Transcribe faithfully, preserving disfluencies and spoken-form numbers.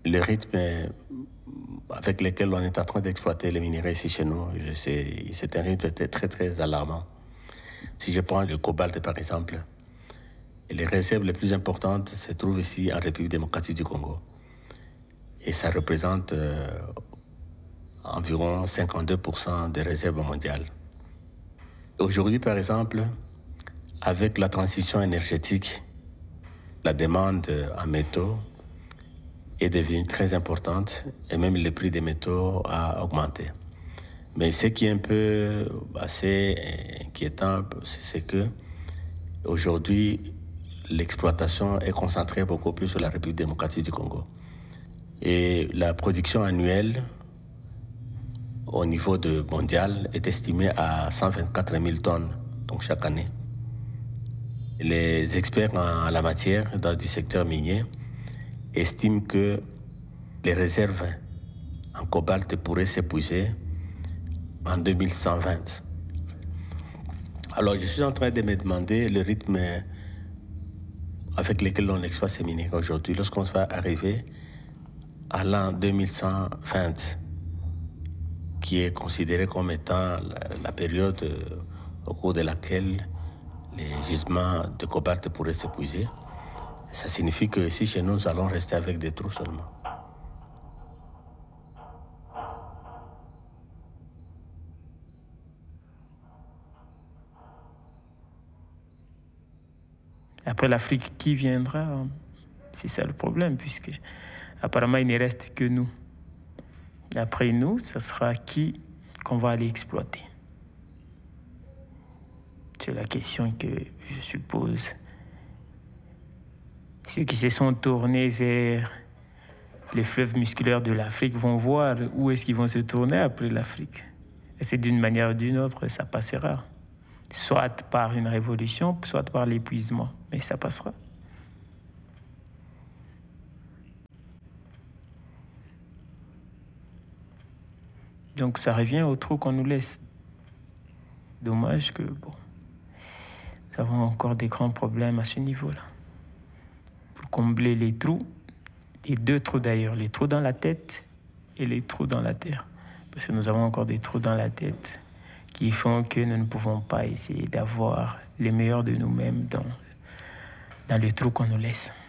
le rythme avec lequel on est en train d'exploiter les minerais ici chez nous, c'est un rythme très très alarmant. Si je prends le cobalt par exemple, les réserves les plus importantes se trouvent ici en République démocratique du Congo. Et ça représente euh, environ cinquante-deux pour cent des réserves mondiales. Aujourd'hui, par exemple, avec la transition énergétique, la demande en métaux est devenue très importante et même le prix des métaux a augmenté. Mais ce qui est un peu assez inquiétant, c'est que aujourd'hui, l'exploitation est concentrée beaucoup plus sur la République démocratique du Congo. Et la production annuelle au niveau de mondial est estimée à cent vingt-quatre mille tonnes, donc chaque année. Les experts en la matière dans du secteur minier estiment que les réserves en cobalt pourraient s'épuiser en deux mille cent vingt. Alors je suis en train de me demander le rythme avec lequel on exploite ces minéraux aujourd'hui, lorsqu'on va arriver à l'an deux mille cent vingt, qui est considéré comme étant la, la période euh, au cours de laquelle les gisements de cobalt pourraient s'épuiser. Ça signifie que ici, chez nous, nous allons rester avec des trous seulement. Après l'Afrique, qui viendra? C'est ça le problème, puisque apparemment, il ne reste que nous. Après nous, ce sera qui qu'on va aller exploiter? C'est la question que je suppose. Ceux qui se sont tournés vers les fleuves musculaires de l'Afrique vont voir où est-ce qu'ils vont se tourner après l'Afrique. Et c'est d'une manière ou d'une autre, ça passera. Soit par une révolution, soit par l'épuisement. Mais ça passera. Donc ça revient au trou qu'on nous laisse. Dommage que, bon, nous avons encore des grands problèmes à ce niveau-là. Pour combler les trous, les deux trous d'ailleurs, les trous dans la tête et les trous dans la terre. Parce que nous avons encore des trous dans la tête qui font que nous ne pouvons pas essayer d'avoir les meilleurs de nous-mêmes dans, dans le trou qu'on nous laisse.